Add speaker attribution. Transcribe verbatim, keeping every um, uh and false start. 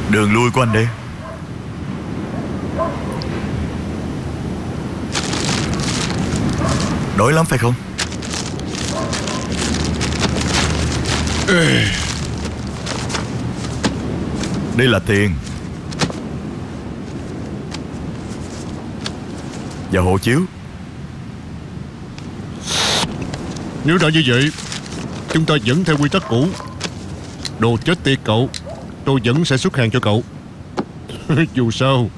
Speaker 1: Đường lui của anh đây. Đói lắm phải không? Đây là tiền và hộ chiếu.
Speaker 2: Nếu đã như vậy, chúng ta vẫn theo quy tắc cũ. Đồ chết tiệt cậu, tôi vẫn sẽ xuất hàng cho cậu. Dù sao